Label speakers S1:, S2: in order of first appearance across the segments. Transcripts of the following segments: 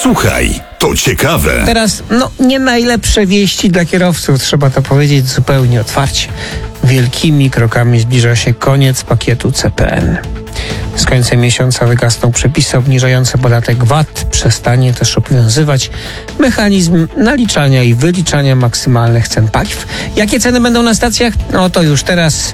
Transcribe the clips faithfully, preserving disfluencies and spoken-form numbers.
S1: Słuchaj, to ciekawe.
S2: Teraz, no, nie najlepsze wieści dla kierowców, trzeba to powiedzieć zupełnie otwarcie. Wielkimi krokami zbliża się koniec pakietu C P N. Z końcem miesiąca wygasną przepisy obniżające podatek V A T. Przestanie też obowiązywać mechanizm naliczania i wyliczania maksymalnych cen paliw. Jakie ceny będą na stacjach? No to już teraz,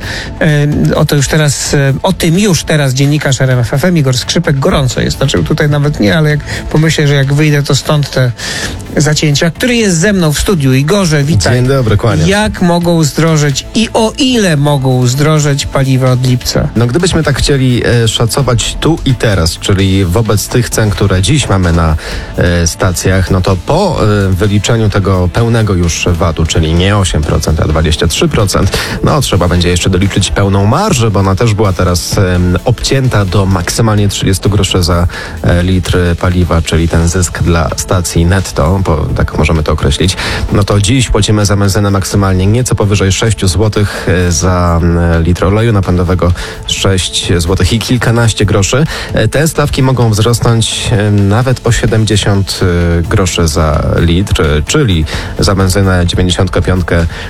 S2: e, o to już teraz, e, o tym już teraz dziennikarz R M F F M Igor Skrzypek gorąco jest. Znaczy tutaj nawet nie, ale jak pomyślę, że jak wyjdę, to stąd te zacięcia. Który jest ze mną w studiu. Igorze, witaj.
S3: Dzień dobry, kłaniam.
S2: Jak mogą zdrożeć i o ile mogą zdrożeć paliwa od lipca?
S3: No gdybyśmy tak chcieli e, szacować tu i teraz, czyli wobec tych cen, które dziś mamy na e, stacjach, no to po e, wyliczeniu tego pełnego już V A T-u, czyli nie osiem procent, a dwadzieścia trzy procent, no trzeba będzie jeszcze doliczyć pełną marżę, bo ona też była teraz e, obcięta do maksymalnie trzydzieści groszy za e, litr paliwa, czyli ten zysk dla stacji netto, bo tak możemy to określić. No to dziś płacimy za benzynę maksymalnie nieco powyżej sześć złotych, e, za e, litr oleju napędowego sześć złotych i kilkanaście groszy. Te stawki mogą wzrosnąć nawet o siedemdziesiąt groszy za litr, czyli za benzynę dziewięćdziesiąt pięć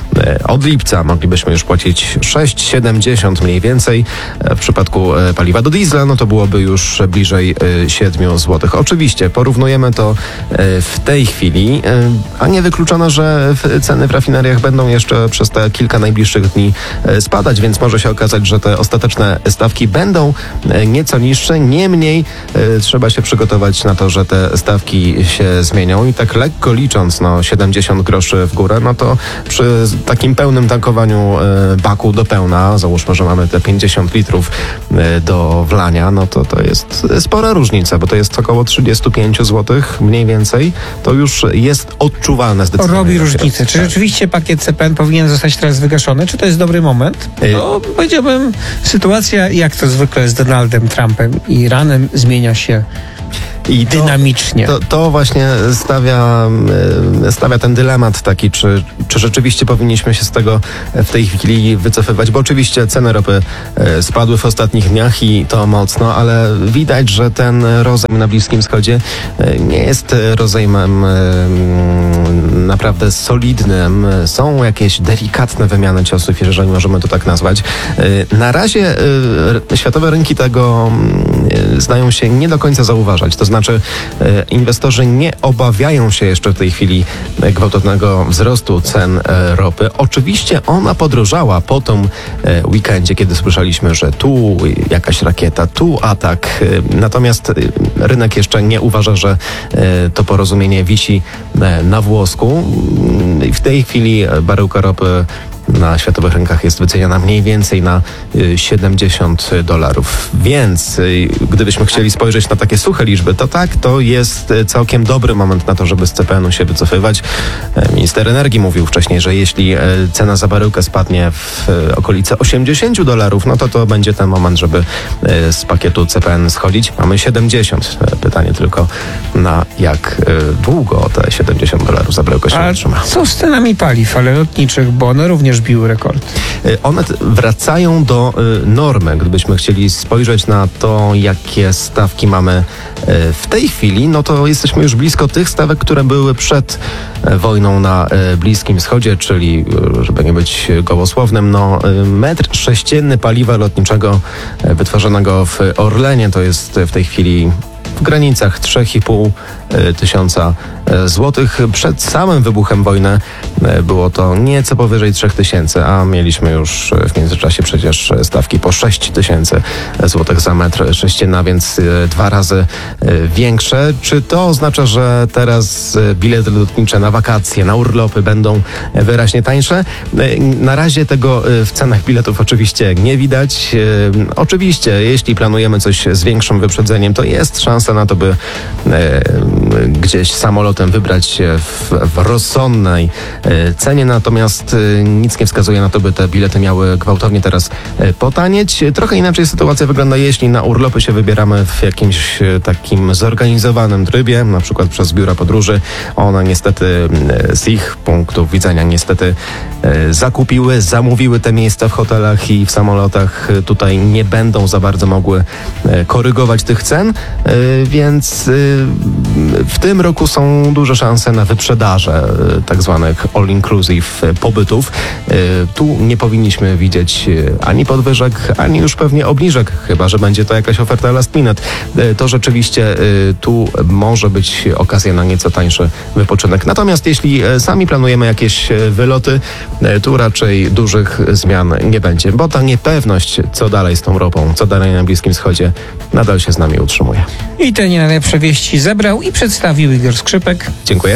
S3: od lipca moglibyśmy już płacić sześć siedemdziesiąt mniej więcej. W przypadku paliwa do diesla, no to byłoby już bliżej siedem złotych. Oczywiście porównujemy to w tej chwili, a nie wykluczono, że ceny w rafineriach będą jeszcze przez te kilka najbliższych dni spadać, więc może się okazać, że te ostateczne stawki będą nieco niższe, niemniej y, trzeba się przygotować na to, że te stawki się zmienią i tak lekko licząc, no siedemdziesiąt groszy w górę, no to przy takim pełnym tankowaniu y, baku do pełna, załóżmy, że mamy te pięćdziesiąt litrów y, do wlania, no to to jest spora różnica, bo to jest około trzydzieści pięć złotych mniej więcej, to już jest odczuwalne zdecydowanie.
S2: Robi różnicę. Czy rzeczywiście pakiet C P N powinien zostać teraz wygaszony? Czy to jest dobry moment? No, powiedziałbym, sytuacja jak to zwykle z Donaldem Trumpem i Iranem zmienia się I to, dynamicznie.
S3: To, to właśnie stawia, stawia ten dylemat taki, czy, czy rzeczywiście powinniśmy się z tego w tej chwili wycofywać, bo oczywiście ceny ropy spadły w ostatnich dniach i to mocno, ale widać, że ten rozejm na Bliskim Wschodzie nie jest rozejmem naprawdę solidnym. Są jakieś delikatne wymiany ciosów, jeżeli możemy to tak nazwać. Na razie światowe rynki tego zdają się nie do końca zauważać. To znaczy e, inwestorzy nie obawiają się jeszcze w tej chwili gwałtownego wzrostu cen e, ropy. Oczywiście ona podrożała po tym e, weekendzie, kiedy słyszeliśmy, że tu jakaś rakieta, tu atak. E, natomiast e, rynek jeszcze nie uważa, że e, to porozumienie wisi e, na włosku. W tej chwili baryłka ropy na światowych rynkach jest wyceniana mniej więcej na siedemdziesiąt dolarów. Więc gdybyśmy chcieli spojrzeć na takie suche liczby, to tak, to jest całkiem dobry moment na to, żeby z C P N-u się wycofywać. Minister energii mówił wcześniej, że jeśli cena za baryłkę spadnie w okolice osiemdziesiąt dolarów, no to to będzie ten moment, żeby z pakietu C P N schodzić. Mamy siedemdziesiąt. Pytanie tylko, na jak długo te siedemdziesiąt dolarów za baryłkę się utrzyma.
S2: Co z cenami paliw, ale lotniczych, bo one również biły rekord.
S3: One wracają do normy. Gdybyśmy chcieli spojrzeć na to, jakie stawki mamy w tej chwili, no to jesteśmy już blisko tych stawek, które były przed wojną na Bliskim Wschodzie, czyli, żeby nie być gołosłownym, no metr sześcienny paliwa lotniczego wytworzonego w Orlenie to jest w tej chwili w granicach trzy i pół tysiąca złotych. Przed samym wybuchem wojny było to nieco powyżej trzech tysięcy, a mieliśmy już w międzyczasie przecież stawki po sześć tysięcy złotych za metr sześcienny, a więc dwa razy większe. Czy to oznacza, że teraz bilety lotnicze na wakacje, na urlopy będą wyraźnie tańsze? Na razie tego w cenach biletów oczywiście nie widać. Oczywiście, jeśli planujemy coś z większym wyprzedzeniem, to jest szansa na to, by gdzieś samolotem wybrać się w, w rozsądnej e, cenie, natomiast e, nic nie wskazuje na to, by te bilety miały gwałtownie teraz e, potanieć. Trochę inaczej sytuacja wygląda, jeśli na urlopy się wybieramy w jakimś e, takim zorganizowanym trybie, na przykład przez biura podróży. One niestety e, z ich punktu widzenia niestety e, zakupiły, zamówiły te miejsca w hotelach i w samolotach. E, tutaj nie będą za bardzo mogły e, korygować tych cen, e, więc e, w tym roku są duże szanse na wyprzedaże tak zwanych all-inclusive pobytów. Tu nie powinniśmy widzieć ani podwyżek, ani już pewnie obniżek, chyba że będzie to jakaś oferta last minute. To rzeczywiście tu może być okazja na nieco tańszy wypoczynek. Natomiast jeśli sami planujemy jakieś wyloty, tu raczej dużych zmian nie będzie, bo ta niepewność, co dalej z tą ropą, co dalej na Bliskim Wschodzie, nadal się z nami utrzymuje.
S2: I te nie najlepsze wieści zebrał i przedstawił Igor Skrzypek.
S3: Dziękuję.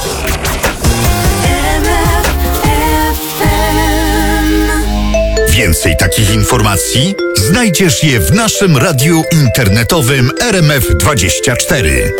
S1: Więcej takich informacji znajdziesz je w naszym radiu internetowym R M F dwadzieścia cztery.